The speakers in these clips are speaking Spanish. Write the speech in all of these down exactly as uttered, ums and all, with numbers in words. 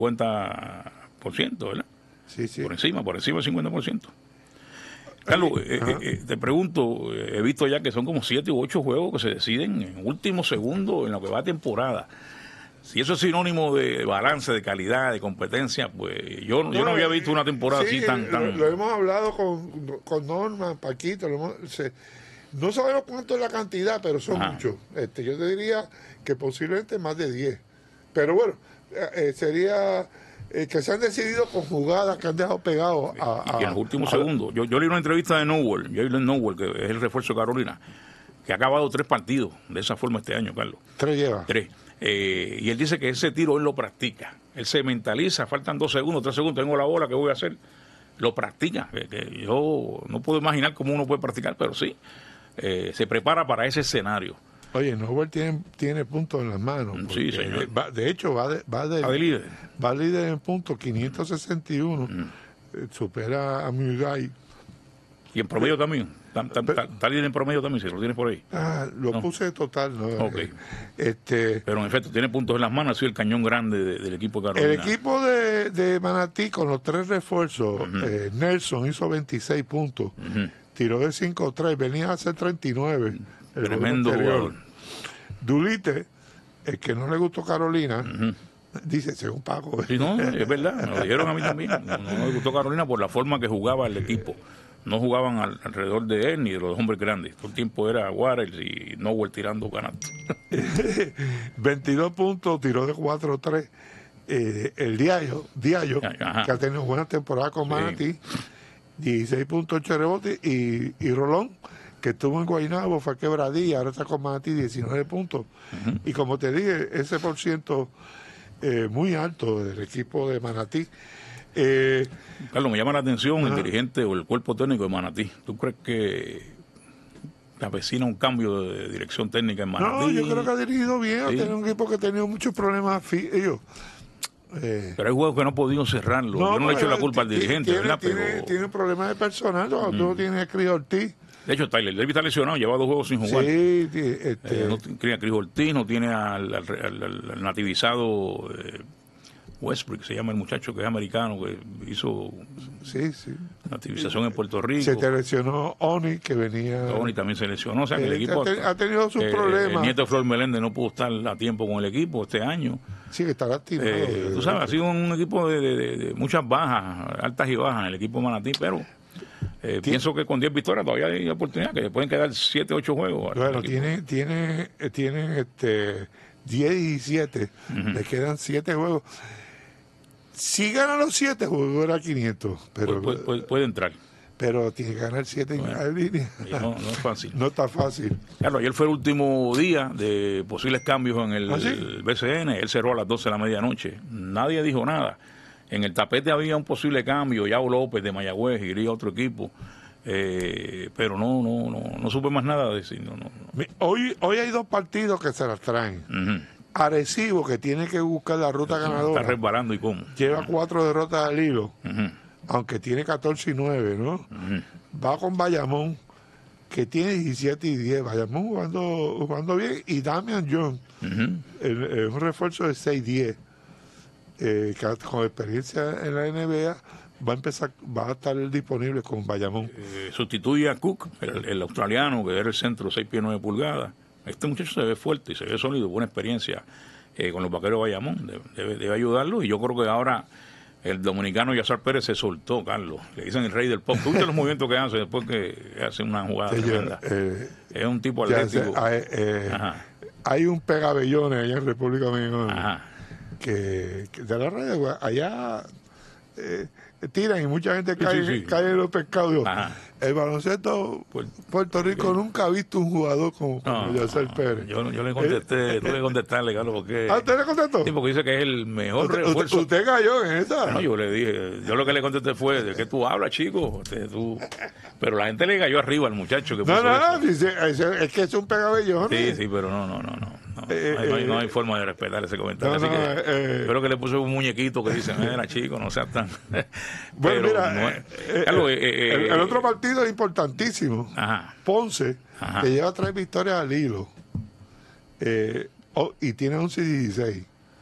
cincuenta por ciento, ¿verdad? Sí, sí. Por encima, por encima del cincuenta por ciento. Carlos, eh, eh, eh, te pregunto, eh, he visto ya que son como siete u ocho juegos que se deciden en último segundo en lo que va a temporada. Si eso es sinónimo de balance, de calidad, de competencia, pues yo no, yo no había visto una temporada sí, así tan... tan... Lo, lo hemos hablado con, con Norma, Paquito, lo hemos, se, no sabemos cuánto es la cantidad, pero son Ajá. muchos. Este, yo te diría que posiblemente más de diez. Pero bueno, eh, sería... Eh, que se han decidido con jugadas que han dejado pegados a, a... Y que en los últimos a, segundos. Yo, yo leí una entrevista de Nowell, Jalen Nowell, que es el refuerzo de Carolina, que ha acabado tres partidos de esa forma este año, Carlos. Tres lleva. Tres. Eh, y él dice que ese tiro él lo practica. Él se mentaliza, faltan dos segundos, tres segundos, tengo la bola, ¿qué voy a hacer? Lo practica. Que, que yo no puedo imaginar cómo uno puede practicar, pero sí, eh, se prepara para ese escenario. Oye, Nowell tiene, tiene puntos en las manos. Sí, señor. Va, de hecho, va de, va de, va de líder. Va líder en puntos, quinientos sesenta y uno. Mm. Eh, supera a Murray. Y en promedio también. Está líder en promedio también, si lo tienes por ahí. Ah, lo no. puse total, ¿no? Okay. Este, Pero en efecto, tiene puntos en las manos, ha sido el cañón grande de, del equipo de Carolina. El equipo de, de Manatí, con los tres refuerzos, uh-huh. eh, Nelson hizo veintiséis puntos, uh-huh. tiró de cinco tres, venía a hacer treinta y nueve. El Tremendo jugador. Dulite, el que no le gustó Carolina, uh-huh. dice, según Paco. Sí, no, es verdad, me lo dijeron a mí también. No, no le gustó Carolina por la forma que jugaba el equipo. No jugaban al, alrededor de él ni de los hombres grandes. Todo el tiempo era Waters y Nowell tirando canastas. veintidós puntos, tiró de cuatro tres. Eh, el Diallo, Diallo que ha tenido buena temporada con Manatí, sí. dieciséis puntos, ocho rebotes. Y, y Rolón, que estuvo en Guaynabo, fue a Quebradilla, ahora está con Manatí, diecinueve puntos. Uh-huh. Y como te dije, ese por ciento eh, muy alto del equipo de Manatí. Eh, Carlos, me llama la atención el dirigente o el cuerpo técnico de Manatí. ¿Tú crees que avecina un cambio de dirección técnica en Manatí? No, yo creo que ha dirigido bien. Sí. Ha tenido un equipo que ha tenido muchos problemas. Ellos, eh, pero hay juegos que no han podido cerrarlo. No, yo no le echo la culpa al dirigente, tiene, ¿verdad? Tiene, pero... tiene problemas de personal. Tú no mm. tienes a Cris Ortiz. De hecho, Tyler Davis está lesionado, lleva dos juegos sin jugar. Sí, este... eh, no tiene a Cris Ortiz, no tiene al, al, al, al nativizado... Eh, Westbrook, se llama el muchacho que es americano, que hizo sí, sí. nativización en Puerto Rico. Se te lesionó Oni, que venía... Oni también se lesionó, o sea que eh, el equipo... Ha, ha tenido sus eh, problemas. El nieto de Flor Meléndez no pudo estar a tiempo con el equipo este año. Sí, que está lastimado. Eh, tú sabes, ha sido un equipo de, de, de, de muchas bajas, altas y bajas, el equipo Manatí, pero... Eh, pienso que con diez victorias todavía hay oportunidad, que pueden quedar siete, ocho juegos. Bueno, tiene, tiene, tiene este, diez y siete, uh-huh. le quedan siete juegos. Si ganan los siete juegos, era quinientos. Pero, puede, puede, puede entrar. Pero tiene que ganar siete bueno, en línea. No, no es fácil. No está fácil. Claro, ayer fue el último día de posibles cambios en el, ¿Ah, sí? el B C N. Él cerró a las doce de la medianoche. Nadie dijo nada. En el tapete había un posible cambio. Yao López de Mayagüez iría a otro equipo. Eh, pero no, no, no, no supe más nada de decir. No, no, no. Hoy, hoy hay dos partidos que se las traen. Uh-huh. Arecibo, que tiene que buscar la ruta Está ganadora. Está resbalando y cómo. Lleva uh-huh. cuatro derrotas al hilo, uh-huh. aunque tiene catorce y nueve, ¿no? Uh-huh. Va con Bayamón, que tiene diecisiete y diez. Bayamón jugando, jugando bien. Y Damian Jones, uh-huh. el, el, un refuerzo de seis diez, eh, que con experiencia en la N B A, va a empezar, va a estar disponible con Bayamón. Eh, sustituye a Cook, el, el australiano, que era el centro, seis pies nueve pulgadas. Este muchacho se ve fuerte y se ve sólido, buena experiencia eh, con los vaqueros de Bayamón, debe, debe, debe ayudarlo. Y yo creo que ahora el dominicano Yazar Pérez se soltó, Carlos. Le dicen el rey del pop. ¿Tú viste los movimientos que hace después que hace una jugada sí, tremenda? Yo, eh, es un tipo atlético. Hay, eh, hay un pegabellones allá en República Dominicana Ajá. que, que de la red, allá eh, tiran y mucha gente cae, sí, sí, sí. cae en los pescados. Ajá. El baloncesto, Puerto Rico okay. nunca ha visto un jugador como, como no, Yazar no, Pérez. Yo, yo le contesté, tuve que contestarle, Carlos, porque... ¿Ah, usted le contestó? Sí, porque dice que es el mejor ¿Usted, refuerzo. ¿Usted cayó en esa? No, yo le dije, yo lo que le contesté fue, ¿de qué tú hablas, chico? Usted, tú... Pero la gente le cayó arriba al muchacho que No, puso no, eso. Dice, es que es un pegabellón. Sí, sí, pero no, no, no, no. No, eh, no, hay, no hay forma de respetar ese comentario. No, Así no, que eh, yo creo que le puse un muñequito que dice, era chico, no seas tan... Bueno, mira, no es... eh, Carlos, eh, eh, el, el otro partido es importantísimo. Ajá. Ponce, Ajá. que lleva tres victorias al hilo eh, oh, y tiene once y dieciséis.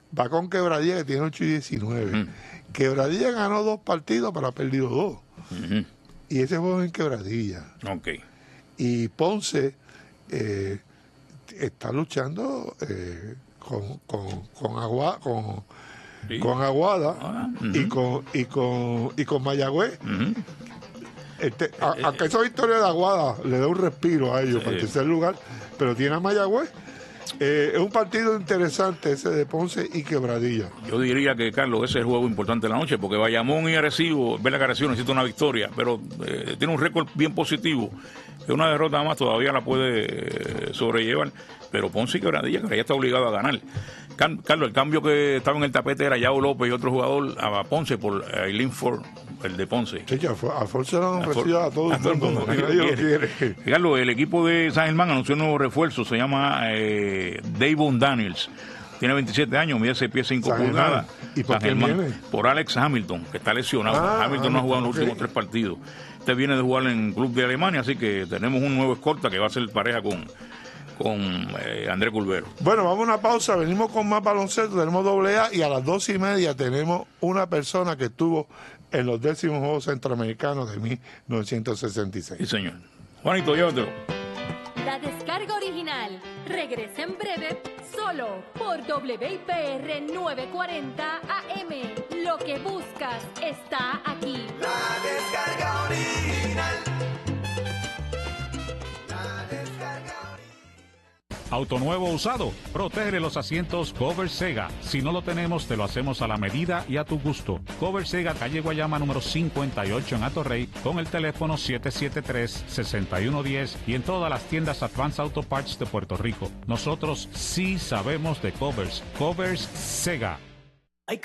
va con Quebradilla, que tiene ocho y diecinueve. Mm. Quebradilla ganó dos partidos, pero ha perdido dos. Mm-hmm. Y ese juego es en Quebradilla. Okay. Y Ponce eh, está luchando eh, con, con, con, Agua, con, sí. con Aguada ah, uh-huh. y, con, y, con, y con Mayagüez. Uh-huh. Este, a, a que esa victoria de Aguada le da un respiro a ellos sí. para el tercer lugar, pero tiene a Mayagüez. Eh, es un partido interesante ese de Ponce y Quebradilla. Yo diría que, Carlos, ese es el juego importante de la noche, porque Bayamón y Arecibo, ver la que Arecibo necesita una victoria, pero eh, tiene un récord bien positivo, que una derrota más todavía la puede eh, sobrellevar, pero Ponce y Quebradilla, que ya está obligado a ganar. Car- Carlos, el cambio que estaba en el tapete era Yao López y otro jugador a Ponce por Eileen Ford, el de Ponce. Sí, que a Ford se lo han ofrecido a todo el mundo. Carlos, el equipo de San Germán anunció un nuevo refuerzo, se llama eh, Davon Daniels. Tiene veintisiete años, mide seis pies cinco pulgadas. ¿Y por qué viene? Por Alex Hamilton, que está lesionado. Ah, Hamilton no ha jugado en los okay. últimos tres partidos. Este viene de jugar en el club de Alemania, así que tenemos un nuevo escolta que va a ser pareja con, con eh, Andrés Culvero. Bueno, vamos a una pausa, venimos con más baloncesto, tenemos doble A y a las dos y media tenemos una persona que estuvo en los décimos Juegos Centroamericanos de mil novecientos sesenta y seis. Sí, señor. Juanito, llévatelo. La descarga original regresa en breve solo por W I P R novecientos cuarenta A M. Lo que buscas está aquí. La descarga original. La descarga original. Auto nuevo o usado, protege los asientos Cover Sega. Si no lo tenemos, te lo hacemos a la medida y a tu gusto. Cover Sega, calle Guayama número cincuenta y ocho en Atorrey, con el teléfono siete siete tres, seis uno uno cero y en todas las tiendas Advance Auto Parts de Puerto Rico. Nosotros sí sabemos de covers. Covers Sega.